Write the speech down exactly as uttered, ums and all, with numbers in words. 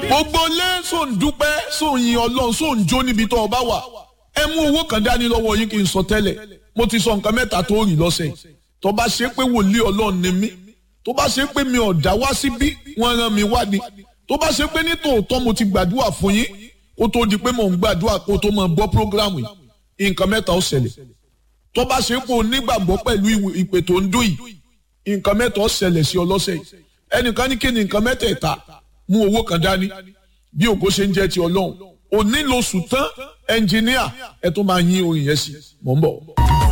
gbogbo lé sóun dúpẹ́ sóun yin ọlọ́run sóun jó níbi tó o bá wà ẹ mú owó kan dání lọ́wọ́ yín kí n sọ tẹ́lẹ̀ mo ti sọ nǹkan mẹ́ta tó rìn lọ́sẹ̀ tó bá ṣe pé wòlíì ọlọ́run ni mí tó bá ṣe pé mi ò dá wá síbí wọ́n rán mi wá ni tó bá ṣe pé ní tòótọ́ mo ti gbàdúrà fún yín kó tó di pé mò ń gbàdúrà kó tó máa gbọ́ prógráàmù yìí nǹkan mẹ́ta ó ṣẹlẹ̀ tó bá ṣe pé o nígbàgbọ́ pẹ̀lú ìpè tó ń dún yìí nǹkan mẹ́ta ó ṣẹlẹ̀ sí ọ lọ́sẹ̀ yìí ẹnìkan ní kí ni nǹkan mẹ́tẹ̀ẹ̀ta mú owó kan dání bí ògo ṣe ń jẹ́ ti ọlọ́run òní lóṣù tán ẹnjìníà ẹ tó máa yín orin yẹn sí mò ń bọ̀.